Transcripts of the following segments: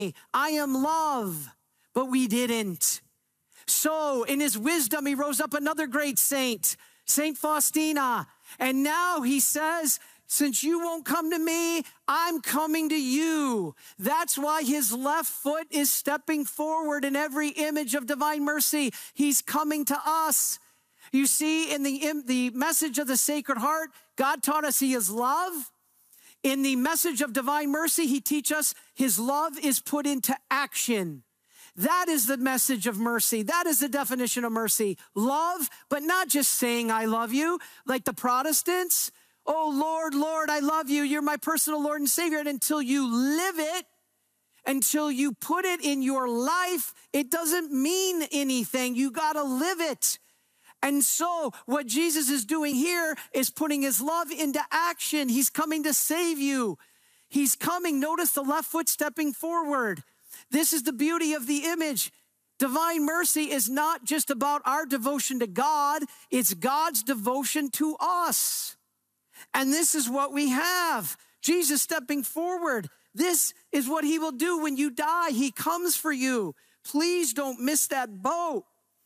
I am love, but we didn't. So in his wisdom, he rose up another great saint, Saint Faustina. And now he says, since you won't come to me, I'm coming to you. That's why his left foot is stepping forward in every image of divine mercy. He's coming to us. You see, in the message of the Sacred Heart, God taught us he is love. In the message of divine mercy, he teaches us his love is put into action. That is the message of mercy. That is the definition of mercy. Love, but not just saying I love you, like the Protestants. Oh, Lord, Lord, I love you. You're my personal Lord and Savior. And until you live it, until you put it in your life, it doesn't mean anything. You got to live it. And so what Jesus is doing here is putting his love into action. He's coming to save you. He's coming. Notice the left foot stepping forward. This is the beauty of the image. Divine mercy is not just about our devotion to God. It's God's devotion to us. And this is what we have. Jesus stepping forward. This is what he will do when you die. He comes for you. Please don't miss that boat.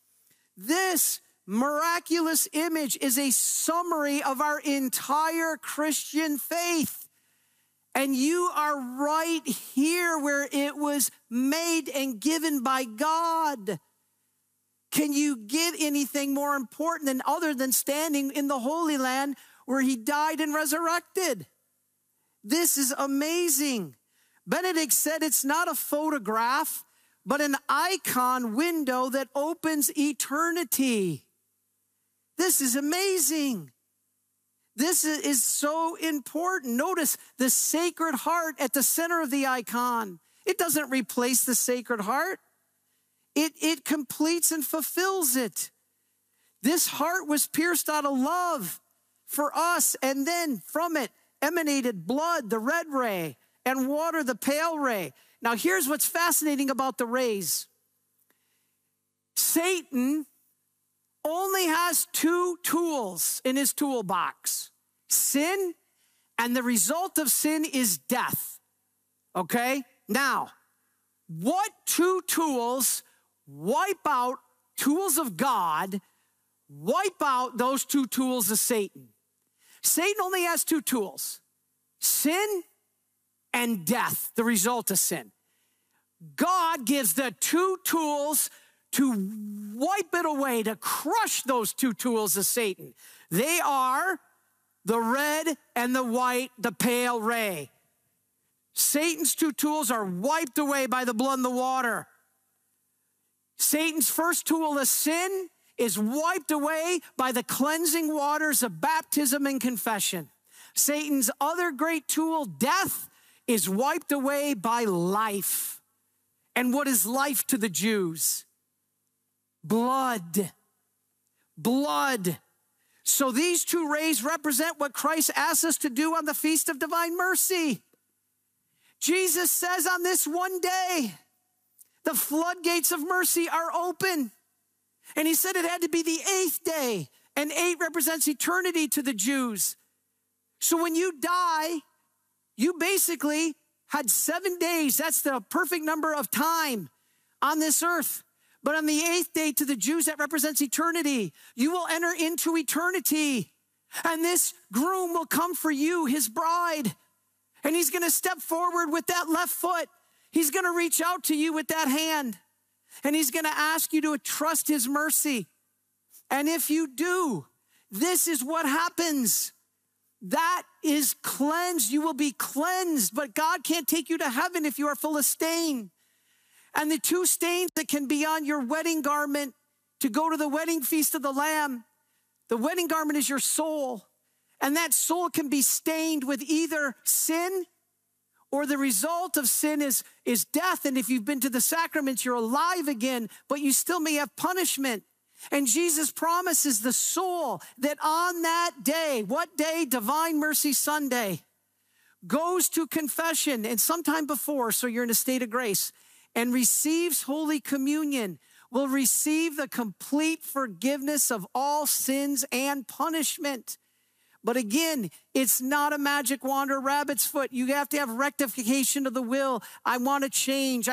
This miraculous image is a summary of our entire Christian faith. And you are right here where it was made and given by God. Can you get anything more important than other than standing in the Holy Land where he died and resurrected? This is amazing. Benedict said it's not a photograph, but an icon window that opens eternity. This is amazing. This is so important. Notice the Sacred Heart at the center of the icon. It doesn't replace the Sacred Heart. It completes and fulfills it. This heart was pierced out of love for us, and then from it emanated blood, the red ray, and water, the pale ray. Now here's what's fascinating about the rays. Satan only has two tools in his toolbox: sin, and the result of sin is death. Okay? Now, what two tools wipe out tools of God, wipe out those two tools of Satan? Satan only has two tools: sin and death, the result of sin. God gives the two tools to wipe it away, to crush those two tools of Satan. They are the red and the white, the pale ray. Satan's two tools are wiped away by the blood and the water. Satan's first tool of sin is wiped away by the cleansing waters of baptism and confession. Satan's other great tool, death, is wiped away by life. And what is life to the Jews? Blood. Blood. So these two rays represent what Christ asks us to do on the Feast of Divine Mercy. Jesus says on this one day, the floodgates of mercy are open. And he said it had to be the 8th day. And 8 represents eternity to the Jews. So when you die, you basically had 7 days. That's the perfect number of time on this earth. But on the 8th day to the Jews, that represents eternity. You will enter into eternity. And this groom will come for you, his bride. And he's going to step forward with that left foot. He's going to reach out to you with that hand. And he's going to ask you to trust his mercy. And if you do, this is what happens. That is cleansed. You will be cleansed. But God can't take you to heaven if you are full of stain. And the two stains that can be on your wedding garment to go to the wedding feast of the Lamb, the wedding garment is your soul. And that soul can be stained with either sin, or the result of sin is death. And if you've been to the sacraments, you're alive again, but you still may have punishment. And Jesus promises the soul that on that day, what day? Divine Mercy Sunday, goes to confession and sometime before, so you're in a state of grace, and receives Holy Communion, will receive the complete forgiveness of all sins and punishment. But again, it's not a magic wand or rabbit's foot. You have to have rectification of the will. I want to change.